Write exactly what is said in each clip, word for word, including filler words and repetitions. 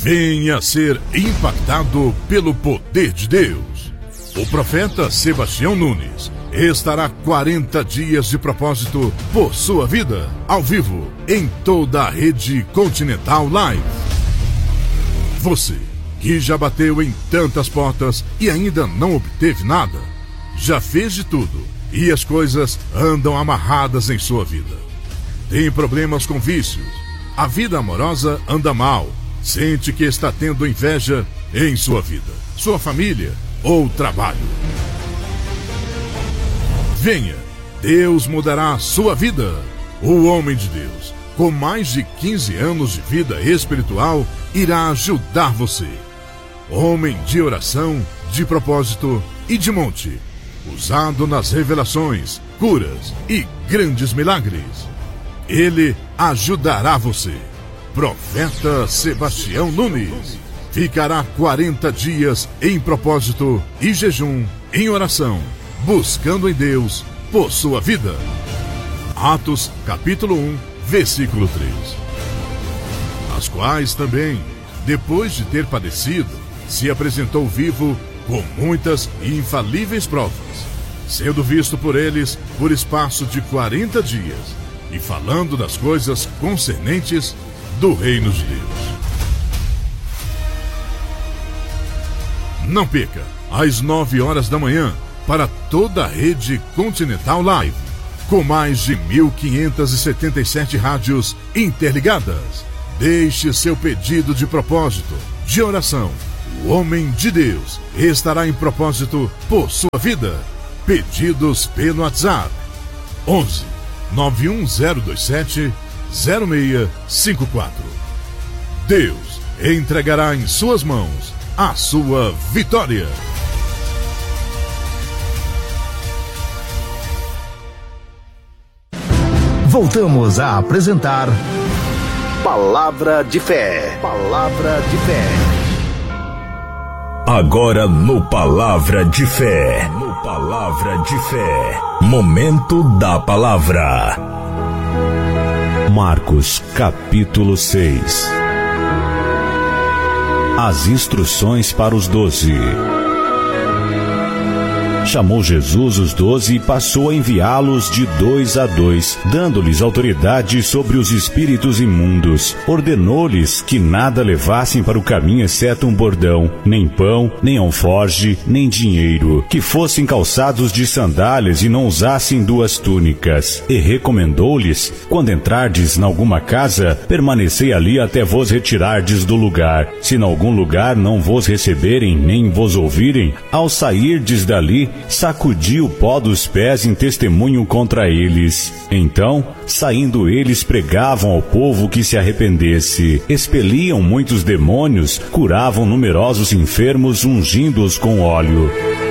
venha ser impactado pelo poder de Deus. O profeta Sebastião Nunes estará quarenta dias de propósito por sua vida, ao vivo, em toda a rede Continental Live. Você que já bateu em tantas portas e ainda não obteve nada, já fez de tudo e as coisas andam amarradas em sua vida. Tem problemas com vícios, a vida amorosa anda mal, sente que está tendo inveja em sua vida, sua família ou trabalho. Venha, Deus mudará a sua vida. O homem de Deus, com mais de quinze anos de vida espiritual, irá ajudar você. Homem de oração, de propósito e de monte, usado nas revelações, curas e grandes milagres. Ele ajudará você. Profeta Sebastião Nunes ficará quarenta dias em propósito e jejum, em oração, buscando em Deus por sua vida. Atos capítulo um, versículo três. As quais também, depois de ter padecido, se apresentou vivo com muitas e infalíveis provas, sendo visto por eles por espaço de quarenta dias, e falando das coisas concernentes do reino de Deus. Não perca, às nove horas da manhã, para toda a rede Continental Live, com mais de mil quinhentas e setenta e sete rádios interligadas. Deixe seu pedido de propósito, de oração. O homem de Deus estará em propósito por sua vida. Pedidos pelo WhatsApp onze, nove um zero dois sete, zero seis cinco quatro. Deus entregará em suas mãos a sua vitória. Voltamos a apresentar Palavra de Fé. Palavra de Fé. Agora no Palavra de Fé. No Palavra de Fé. Momento da Palavra. Marcos capítulo seis. As instruções para os doze. Chamou Jesus os doze e passou a enviá-los de dois a dois, dando-lhes autoridade sobre os espíritos imundos. Ordenou-lhes que nada levassem para o caminho exceto um bordão, nem pão, nem alforge, nem dinheiro, que fossem calçados de sandálias e não usassem duas túnicas. E recomendou-lhes: quando entrardes em alguma casa, permanecei ali até vos retirardes do lugar. Se em algum lugar não vos receberem, nem vos ouvirem, ao sairdes dali, sacudi o pó dos pés em testemunho contra eles. Então, saindo eles, pregavam ao povo que se arrependesse, expeliam muitos demônios, curavam numerosos enfermos, ungindo-os com óleo.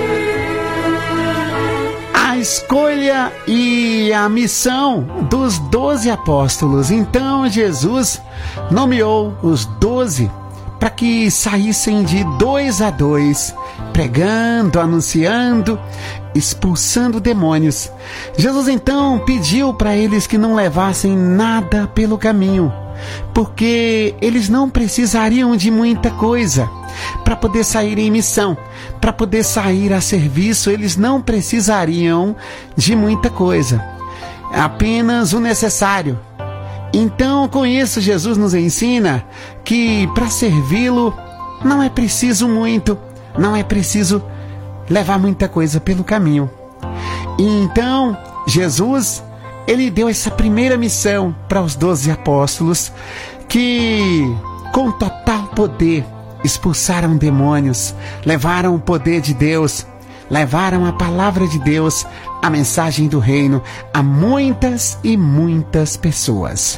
A escolha e a missão dos doze apóstolos. Então, Jesus nomeou os doze para que saíssem de dois a dois, pregando, anunciando, expulsando demônios. Jesus então pediu para eles que não levassem nada pelo caminho, porque eles não precisariam de muita coisa para poder sair em missão, para poder sair a serviço. Eles não precisariam de muita coisa, apenas o necessário. Então, com isso, Jesus nos ensina que para servi-lo não é preciso muito, não é preciso levar muita coisa pelo caminho. E então, Jesus, ele deu essa primeira missão para os doze apóstolos, que com total poder expulsaram demônios, levaram o poder de Deus, levaram a palavra de Deus, a mensagem do reino a muitas e muitas pessoas.